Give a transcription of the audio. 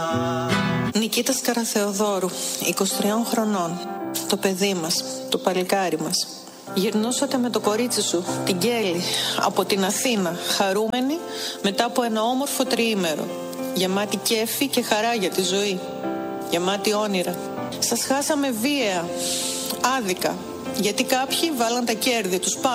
Νικήτας Καραθεοδόρου, 23 χρονών. Το παιδί μας, το παλικάρι μας. Γυρνούσατε με το κορίτσι σου, την Κέλλη, από την Αθήνα, χαρούμενη μετά από ένα όμορφο τριήμερο. Γεμάτη κέφι και χαρά για τη ζωή. Γεμάτη όνειρα. Σας χάσαμε βίαια, άδικα, γιατί κάποιοι βάλαν τα κέρδη τους πάνω.